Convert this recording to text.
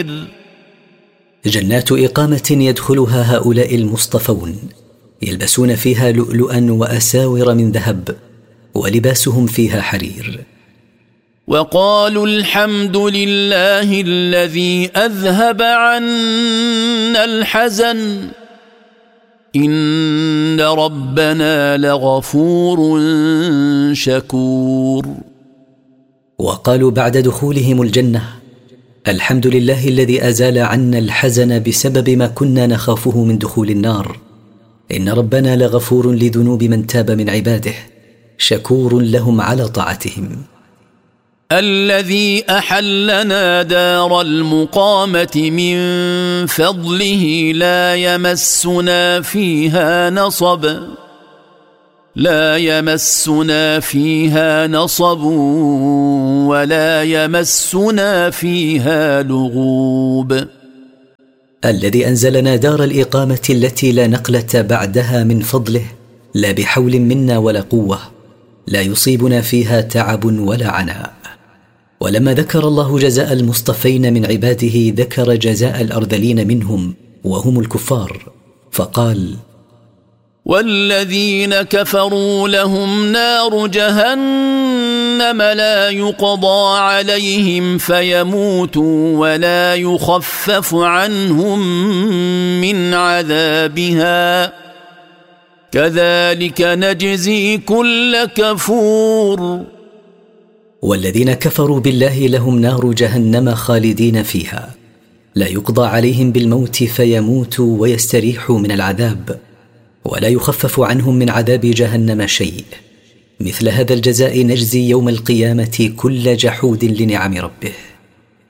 جنات إقامة يدخلها هؤلاء المصطفون يلبسون فيها لؤلؤا وأساور من ذهب ولباسهم فيها حرير. وقالوا الحمد لله الذي أذهب عنا الحزن إن ربنا لغفور شكور. وقالوا بعد دخولهم الجنة الحمد لله الذي أزال عنا الحزن بسبب ما كنا نخافه من دخول النار إن ربنا لغفور لذنوب من تاب من عباده شكور لهم على طاعتهم. الذي أحلنا دار المقامة من فضله لا يمسنا فيها نصب ولا يمسنا فيها لغوب. الذي أنزلنا دار الإقامة التي لا نقلة بعدها من فضله لا بحول منا ولا قوة لا يصيبنا فيها تعب ولا عناء. ولما ذكر الله جزاء المصطفين من عباده ذكر جزاء الأرذلين منهم وهم الكفار فقال والذين كفروا لهم نار جهنم لا يقضى عليهم فيموتوا ولا يخفف عنهم من عذابها كذلك نجزي كل كفور. والذين كفروا بالله لهم نار جهنم خالدين فيها لا يقضى عليهم بالموت فيموتوا ويستريحوا من العذاب ولا يخفف عنهم من عذاب جهنم شيء. مثل هذا الجزاء نجزي يوم القيامة كل جحود لنعم ربه.